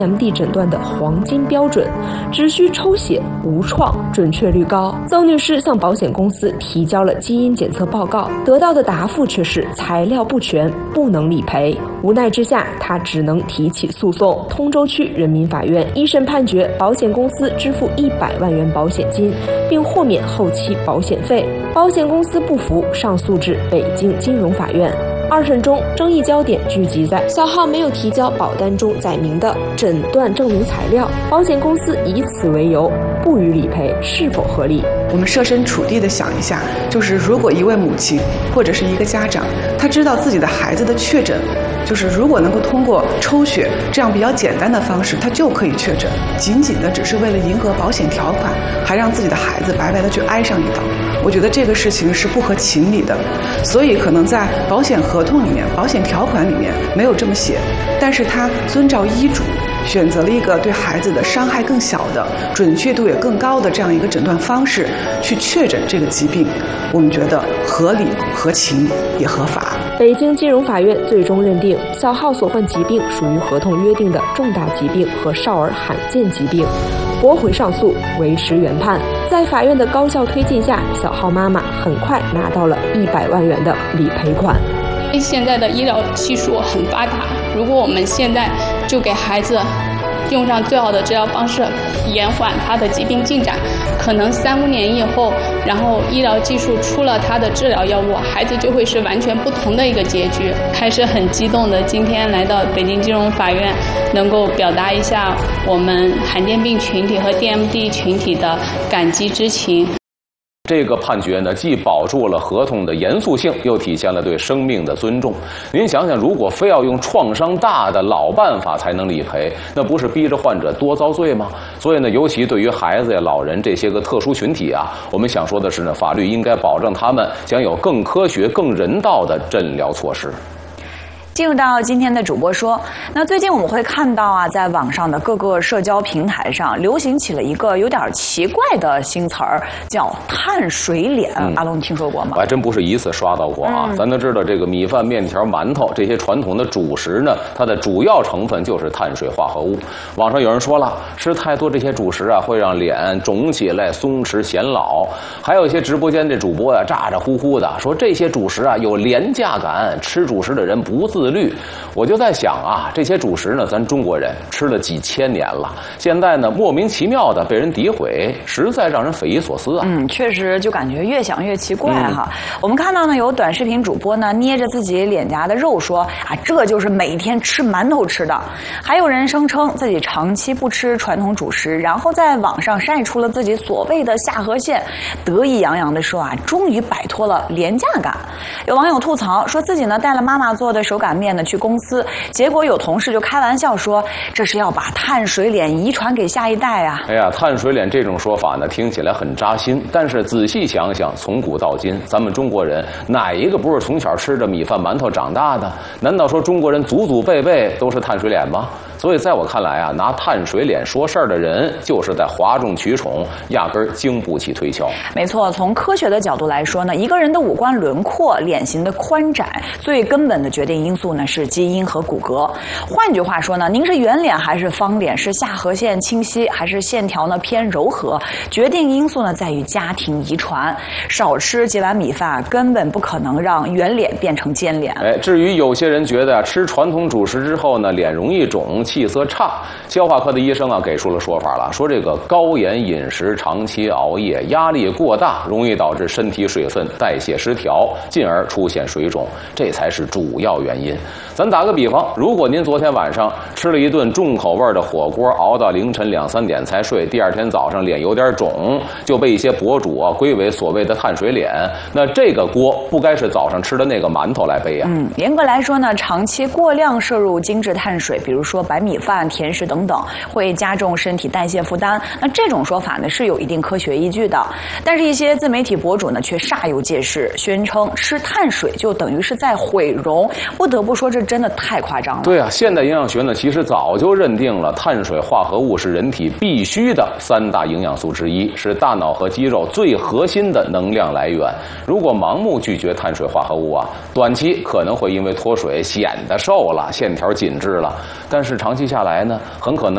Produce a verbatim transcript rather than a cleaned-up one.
M D 诊断的黄金标准，只需抽血无创，准确率高。邹女士向保险公司提交了基因检测报告，得到的答复却是材料不全，不能理赔。无奈之下，她只能提起诉讼。通州区人民法院一审判决保险公司支付一百万元保险金，并豁免后期保险费。保险公司不服，上诉至北京金融法院。二审中，争议焦点聚集在小浩没有提交保单中载明的诊断证明材料，保险公司以此为由不予理赔，是否合理？ 我们设身处地的想一下，就是如果一位母亲或者是一个家长，他知道自己的孩子的确诊，就是如果能够通过抽血这样比较简单的方式，他就可以确诊，仅仅的只是为了迎合保险条款，还让自己的孩子白白的去挨上一刀，我觉得这个事情是不合情理的。所以可能在保险合同里面、保险条款里面没有这么写，但是他遵照医嘱选择了一个对孩子的伤害更小的、准确度也更高的这样一个诊断方式去确诊这个疾病，我们觉得合理、合情也合法。 北京金融法院最终认定小浩所患疾病属于合同约定的重大疾病和少儿罕见疾病，驳回上诉，维持原判。在法院的高效推进下，小浩妈妈很快拿到了一百万元的理赔款。 现在的医疗技术很发达，如果我们现在就给孩子用上最好的治疗方式，延缓他的疾病进展，可能三五年以后，然后医疗技术出了他的治疗药物，孩子就会是完全不同的一个结局。还是很激动的，今天来到北京金融法院，能够表达一下我们罕见病群体和 D M D 群体的感激之情。 这个判决呢，既保住了合同的严肃性，又体现了对生命的尊重。您想想，如果非要用创伤大的老办法才能理赔，那不是逼着患者多遭罪吗？所以呢，尤其对于孩子呀、老人这些个特殊群体啊，我们想说的是呢，法律应该保证他们享有更科学、更人道的诊疗措施。 进入到今天的主播说，那最近我们会看到啊，在网上的各个社交平台上流行起了一个有点奇怪的新词儿，叫碳水脸。嗯、阿龙，你听说过吗？ 我还真不是一次刷到过啊。嗯、咱都知道，这个米饭、面条、馒头这些传统的主食呢，它的主要成分就是碳水化合物。网上有人说了，吃太多这些主食啊，会让脸肿起来、松弛显老。还有一些直播间这主播呀、啊，咋咋呼呼的说这些主食啊有廉价感，吃主食的人不自自律。我就在想啊，这些主食呢，咱中国人吃了几千年了，现在呢莫名其妙的被人诋毁，实在让人匪夷所思啊。 嗯，确实就感觉越想越奇怪哈。嗯、我们看到呢，有短视频主播呢捏着自己脸颊的肉说啊，这就是每天吃馒头吃的。还有人声称自己长期不吃传统主食，然后在网上晒出了自己所谓的下颌线，得意洋洋的说啊，终于摆脱了廉价感。有网友吐槽说自己呢带了妈妈做的手擀面呢去公司，结果有同事就开玩笑说这是要把碳水脸遗传给下一代啊。 哎呀，碳水脸这种说法呢听起来很扎心，但是仔细想想，从古到今咱们中国人哪一个不是从小吃着米饭馒头长大的？难道说中国人祖祖辈辈都是碳水脸吗？所以在我看来啊，拿碳水脸说事儿的人就是在哗众取宠，压根儿经不起推敲。 没错，从科学的角度来说呢，一个人的五官轮廓、脸型的宽窄，最根本的决定因素呢是基因和骨骼。换句话说呢，您是圆脸还是方脸，是下颌线清晰还是线条呢偏柔和，决定因素呢在于家庭遗传。少吃几碗米饭根本不可能让圆脸变成尖脸。 哎，至于有些人觉得吃传统主食之后呢，脸容易肿，气色差，消化科的医生啊给出了说法了，说这个高盐饮食、长期熬夜、压力过大，容易导致身体水分代谢失调，进而出现水肿，这才是主要原因。咱打个比方，如果您昨天晚上吃了一顿重口味的火锅，熬到凌晨两三点才睡，第二天早上脸有点肿，就被一些博主啊归为所谓的碳水脸，那这个锅不该是早上吃的那个馒头来背啊。 嗯，严格来说呢，长期过量摄入精致碳水，比如说白米饭、甜食等等，会加重身体代谢负担。那这种说法呢是有一定科学依据的，但是一些自媒体博主呢却煞有介事，宣称吃碳水就等于是在毁容。不得不说，这真的太夸张了。 对啊，现代营养学呢其实早就认定了碳水化合物是人体必须的三大营养素之一，是大脑和肌肉最核心的能量来源。如果盲目拒绝碳水化合物啊，短期可能会因为脱水显得瘦了，线条紧致了，但是长期下来呢，很可能